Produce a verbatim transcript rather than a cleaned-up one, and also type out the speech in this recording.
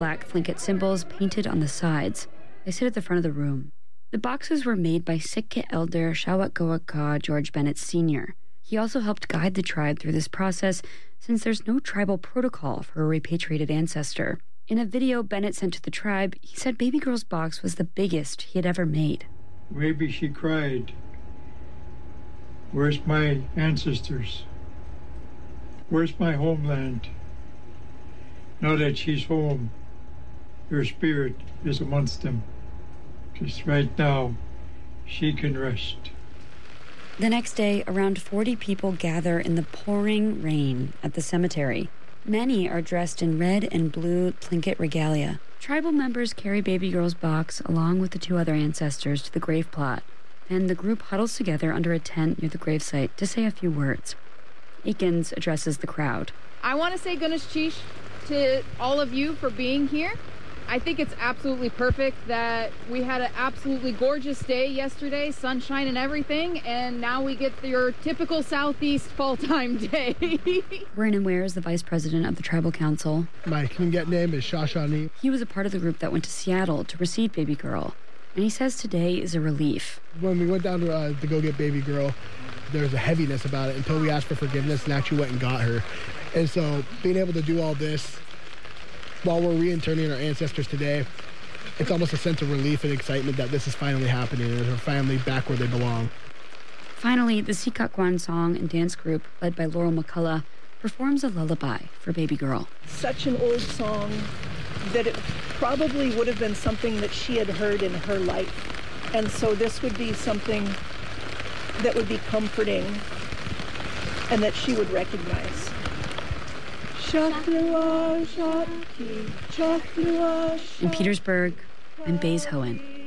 black Tlingit symbols painted on the sides. They sit at the front of the room. The boxes were made by Sitka elder Shawakawa George Bennett Senior He also helped guide the tribe through this process since there's no tribal protocol for a repatriated ancestor. In a video Bennett sent to the tribe, he said baby girl's box was the biggest he had ever made. Maybe she cried. Where's my ancestors? Where's my homeland? Now that she's home, her spirit is amongst them. Just right now, she can rest. The next day, around forty people gather in the pouring rain at the cemetery. Many are dressed in red and blue Tlingit regalia. Tribal members carry baby girl's box along with the two other ancestors to the grave plot. Then the group huddles together under a tent near the gravesite to say a few words. Eakins addresses the crowd. I want to say Gunash Chish to all of you for being here. I think it's absolutely perfect that we had an absolutely gorgeous day yesterday, sunshine and everything, and now we get your typical Southeast fall time day. Vernon Ware is the vice president of the tribal council. My Tlingit name is Shashani. He was a part of the group that went to Seattle to receive baby girl, and he says today is a relief. When we went down to, uh, to go get baby girl, there was a heaviness about it until we asked for forgiveness and actually went and got her. And so being able to do all this while we're reinterning our ancestors today, it's almost a sense of relief and excitement that this is finally happening and her family back where they belong. Finally, the Sikakwan song and dance group, led by Laurel McCullough, performs a lullaby for baby girl. Such an old song that it probably would have been something that she had heard in her life. And so this would be something that would be comforting and that she would recognize. In Petersburg, I'm Baze Hohen.